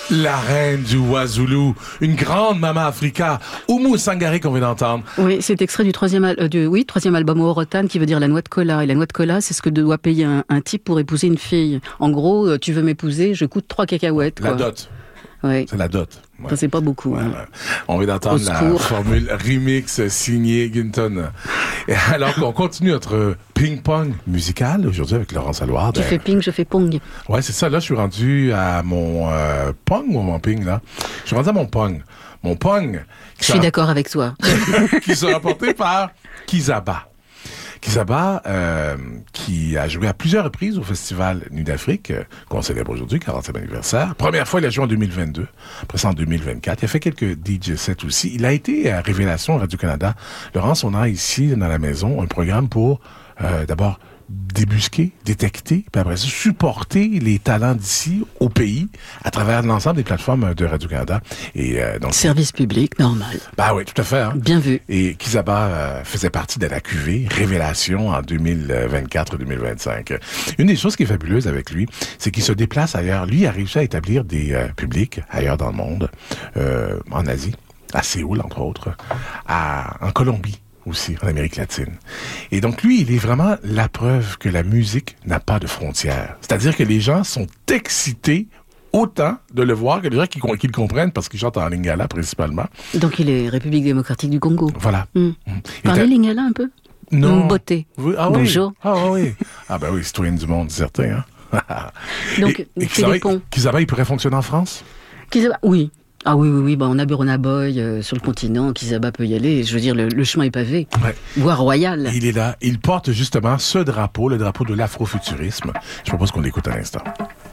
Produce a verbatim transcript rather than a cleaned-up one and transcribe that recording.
La reine du Wazulu, une grande Mama Africa, Oumou Sangaré qu'on vient d'entendre. Oui, c'est extrait du troisième, al- euh, du, oui, troisième album Orotan, qui veut dire la noix de cola. Et la noix de cola, c'est ce que doit payer un, un type pour épouser une fille. En gros, euh, tu veux m'épouser, je coûte trois cacahuètes. La quoi. dot. Ouais. C'est la dot. Ouais. Ça, c'est pas beaucoup. Ouais, hein. ouais. On vient d'entendre la formule remix signée Ginton. Et alors qu'on continue notre ping-pong musical aujourd'hui avec Laurence Allouard. Tu fais ping, je fais pong. Ouais, c'est ça. Là, je suis rendu à mon euh, pong ou mon ping, là. Je suis rendu à mon pong. Mon pong. Je suis d'accord avec toi. Qui sera porté par Kizaba. Kizaba, euh, qui a joué à plusieurs reprises au Festival Nuit d'Afrique, euh, qu'on célèbre aujourd'hui, quarantième anniversaire. Première fois, il a joué en deux mille vingt-deux, après ça en deux mille vingt-quatre. Il a fait quelques D J sets aussi. Il a été à Révélation Radio-Canada. Laurence, on a ici, dans la maison, un programme pour, euh, d'abord, débusquer, détecter, puis après ça, supporter les talents d'ici au pays à travers l'ensemble des plateformes de Radio-Canada. Et euh, donc service public, normal. Bah oui, tout à fait. Hein? Bien vu. Et Kizaba euh, faisait partie de la Q V Révélation en deux mille vingt-quatre deux mille vingt-cinq. Une des choses qui est fabuleuse avec lui, c'est qu'il se déplace ailleurs. Lui a réussi à établir des euh, publics ailleurs dans le monde, euh, en Asie, à Séoul entre autres, à, en Colombie aussi, en Amérique latine. Et donc, lui, il est vraiment la preuve que la musique n'a pas de frontières. C'est-à-dire que les gens sont excités autant de le voir que les gens qui, qui le comprennent parce qu'ils chantent en lingala principalement. Donc, il est République démocratique du Congo. Voilà. Mmh. Mmh. Parlez lingala un peu? Non. Beauté. Oui, ah Bonjour. Oui. Ah oui. Ah ben oui, citoyen du monde, certain. Hein? Donc, et, il et fait des ponts. Kizaba, il pourrait fonctionner en France? Kizaba, oui. Ah oui, oui, oui, bah on a Burna Boy euh, sur le continent, Kizaba peut y aller, je veux dire, le, le chemin est pavé, ouais. voire royal. Il est là, il porte justement ce drapeau, le drapeau de l'afrofuturisme. Je propose qu'on l'écoute à l'instant.